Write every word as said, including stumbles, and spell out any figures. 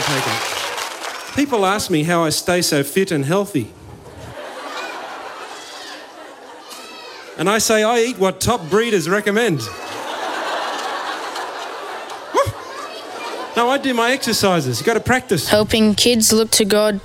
take it. People ask me how I stay so fit and healthy. And I say I eat what top breeders recommend. No, I do my exercises. You've got to practice. Helping kids look to God